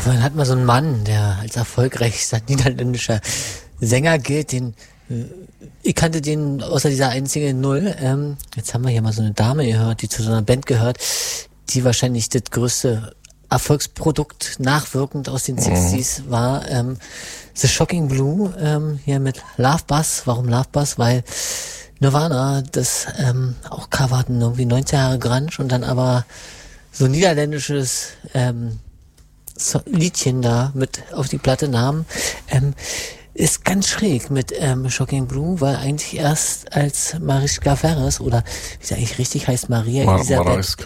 man hat mal so einen Mann, der als erfolgreichster niederländischer Sänger gilt, ich kannte den außer dieser einzigen Null. Jetzt haben wir hier mal so eine Dame gehört, die zu so einer Band gehört, die wahrscheinlich das größte Erfolgsprodukt nachwirkend aus den 60s war. The Shocking Blue, hier mit Love Buzz. Warum Love Buzz? Weil Nirvana das auch coverten, irgendwie 19 Jahre Grunge und dann aber so niederländisches Liedchen da mit auf die Platte nahmen. Ist ganz schräg mit Shocking Blue, weil eigentlich erst als Mariska Ferres, oder wie sie eigentlich richtig heißt, Maria Elisabeth,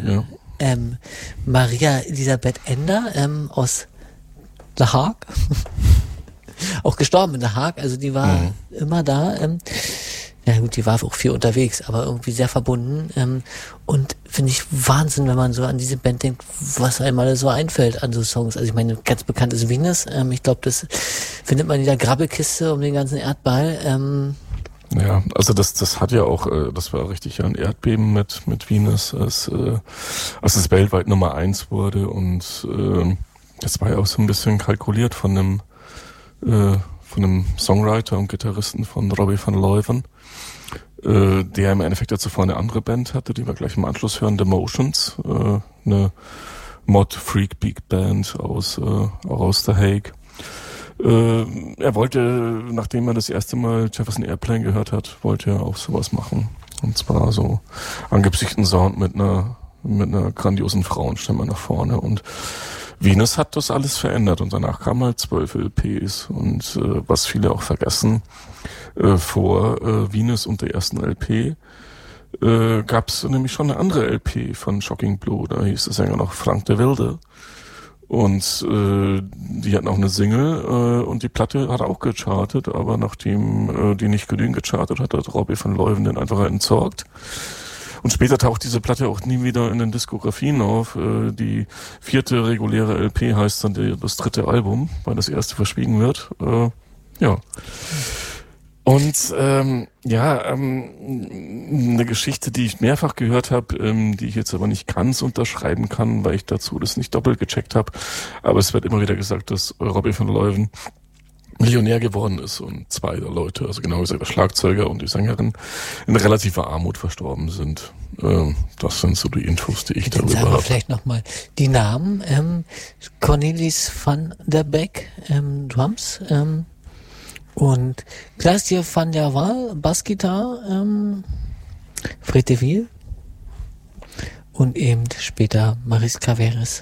Maria Elisabeth Ender aus The Hague, auch gestorben in The Hague, also die war immer da. Ja gut, die war auch viel unterwegs, aber irgendwie sehr verbunden. Und finde ich Wahnsinn, wenn man so an diese Band denkt, was einem alles so einfällt an so Songs. Also ich meine, ganz bekannt ist Venus. Ich glaube, das findet man in der Grabbelkiste um den ganzen Erdball. Ja, also das hat ja auch, das war richtig ein Erdbeben mit Venus, als es weltweit Nummer 1 wurde. Und das war ja auch so ein bisschen kalkuliert von einem Songwriter und Gitarristen von Robbie van Leuven, der im Endeffekt ja zuvor eine andere Band hatte, die wir gleich im Anschluss hören, The Motions, eine Mod-Freak-Big-Band aus The Hague. Er wollte, nachdem er das erste Mal Jefferson Airplane gehört hat, wollte er auch sowas machen. Und zwar so angepflegten Sound mit einer grandiosen Frauenstimme nach vorne. Und Venus hat das alles verändert und danach kamen halt 12 LPs und was viele auch vergessen, vor Venus und der ersten LP gab es nämlich schon eine andere LP von Shocking Blue, da hieß der Sänger noch Frank de Wilde und die hatten auch eine Single und die Platte hat auch gechartet, aber nachdem die nicht genügend gechartet hat Robbie van Leuven den einfach entsorgt. Und später taucht diese Platte auch nie wieder in den Diskografien auf. Die 4. reguläre LP heißt dann das 3. Album, weil das erste verschwiegen wird. Ja. Und eine Geschichte, die ich mehrfach gehört habe, die ich jetzt aber nicht ganz unterschreiben kann, weil ich dazu das nicht doppelt gecheckt habe. Aber es wird immer wieder gesagt, dass Robbie van Leuven Millionär geworden ist und 2 der Leute, also genau gesagt der Schlagzeuger und die Sängerin, in relativer Armut verstorben sind. Das sind so die Infos, die ich darüber habe. Vielleicht nochmal die Namen. Cornelis van der Beek, Drums, und Klaas-Jan van der Waal, Bassgitarre, Fred de Wiel und eben später Mariska Ferres.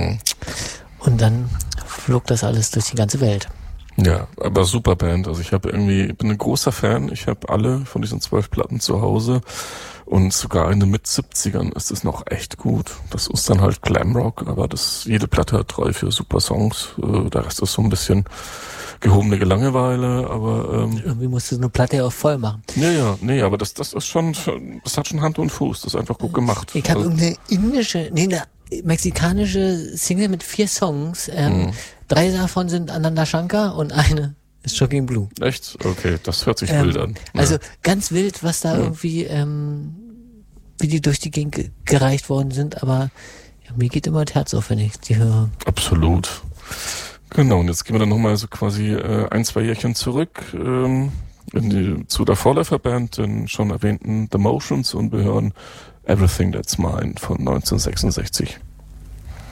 Und dann flog das alles durch die ganze Welt. Ja, aber super Band. Also ich bin ein großer Fan. Ich habe alle von diesen 12 Platten zu Hause und sogar in den Mit-70ern ist es noch echt gut. Das ist dann halt Glamrock, aber jede Platte hat 3, 4 super Songs. Der Rest ist so ein bisschen gehobene Langeweile, aber irgendwie musst du so eine Platte ja auch voll machen. Nee, aber das ist schon, das hat schon Hand und Fuß. Das ist einfach gut gemacht. Ich habe eine mexikanische Single mit 4 Songs. 3 davon sind Ananda Shankar und eine ist Shocking Blue. Echt? Okay, das hört sich wild an. Also ganz wild, was da irgendwie, wie die durch die Gegend gereicht worden sind, aber ja, mir geht immer das Herz auf, wenn ich die höre. Absolut. Genau, und jetzt gehen wir dann nochmal so quasi 1, 2 Jährchen zurück zu der Vorläuferband, den schon erwähnten The Motions, und wir hören Everything That's Mine von 1966.